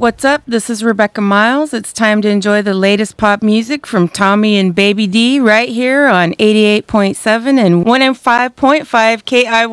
what's up? This is Rebecca Miles. It's time to enjoy the latest pop music from Tommy and Baby D right here on 88.7 and 105.5 KI.